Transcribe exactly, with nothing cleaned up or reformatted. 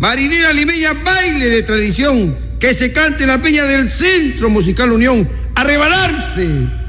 Marinera limeña, baile de tradición, que se cante en la peña del Centro Musical Unión, a rebalarse.